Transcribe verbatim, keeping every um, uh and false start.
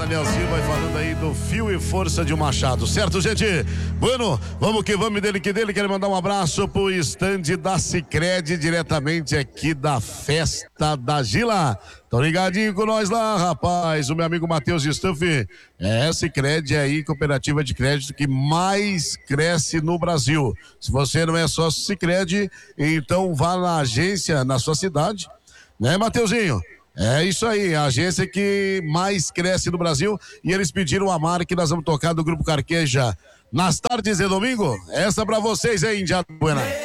Daniel Silva falando aí do fio e força de um machado, certo, gente? Bueno, vamos que vamos dele que dele. Quero mandar um abraço pro estande da Sicredi, diretamente aqui da festa da Gila. Tão ligadinho com nós lá, rapaz. O meu amigo Matheus Stuff. É, Sicredi aí, cooperativa de crédito que mais cresce no Brasil. Se você não é sócio Sicredi, então vá na agência na sua cidade, né, Mateuzinho? É isso aí, a agência que mais cresce no Brasil, e eles pediram a marca que nós vamos tocar do Grupo Carqueja nas tardes de domingo. Essa pra vocês aí, Indiana Buena.